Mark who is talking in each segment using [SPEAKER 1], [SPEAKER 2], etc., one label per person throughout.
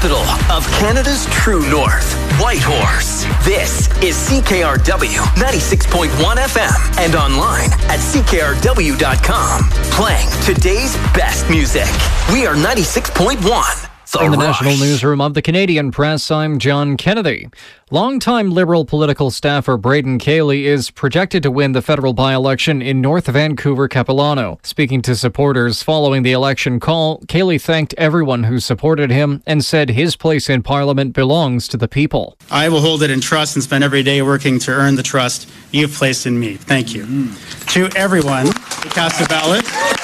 [SPEAKER 1] capital of Canada's true north, Whitehorse. This is CKRW 96.1 FM and online at CKRW.com. Playing today's best music. We are 96.1.
[SPEAKER 2] In the National Newsroom of the Canadian Press, I'm John Kennedy. Longtime Liberal political staffer Braden Cayley is projected to win the federal by-election in North Vancouver Capilano. Speaking to supporters following the election call, Cayley thanked everyone who supported him and said his place in Parliament belongs to the people.
[SPEAKER 3] I will hold it in trust and spend every day working to earn the trust you've placed in me. Thank you. To everyone who cast a ballot,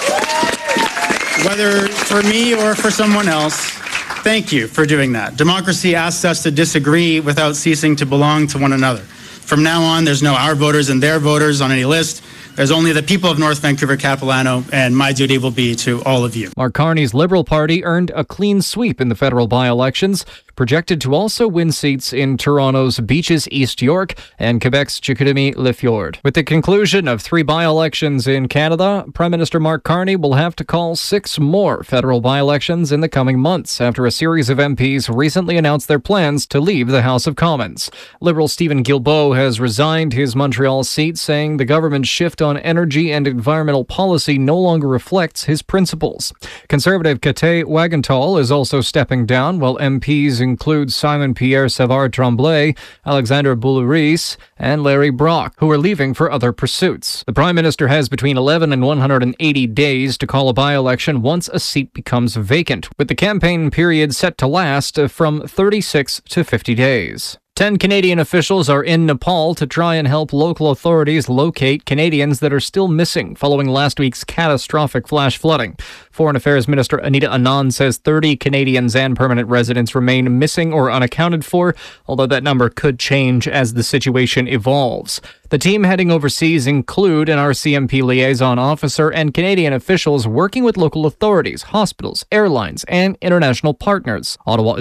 [SPEAKER 3] whether for me or for someone else, thank you for doing that. Democracy asks us to disagree without ceasing to belong to one another. From now on, there's no our voters and their voters on any list. There's only the people of North Vancouver Capilano, and my duty will be to all of you.
[SPEAKER 2] Mark Carney's Liberal Party earned a clean sweep in the federal by-elections, projected to also win seats in Toronto's Beaches East York and Quebec's Chicoutimi-Le Fjord. With the conclusion of 3 by-elections in Canada, Prime Minister Mark Carney will have to call 6 more federal by-elections in the coming months after a series of MPs recently announced their plans to leave the House of Commons. Liberal Stephen Guilbeault has resigned his Montreal seat, saying the government's shift on energy and environmental policy no longer reflects his principles. Conservative Katay Wagenthal is also stepping down, while MPs include Simon-Pierre Savard-Tremblay, Alexander Boulerice, and Larry Brock, who are leaving for other pursuits. The Prime Minister has between 11 and 180 days to call a by-election once a seat becomes vacant, with the campaign period set to last from 36 to 50 days. 10 Canadian officials are in Nepal to try and help local authorities locate Canadians that are still missing following last week's catastrophic flash flooding. Foreign Affairs Minister Anita Anand says 30 Canadians and permanent residents remain missing or unaccounted for, although that number could change as the situation evolves. The team heading overseas include an RCMP liaison officer and Canadian officials working with local authorities, hospitals, airlines, and international partners. Ottawa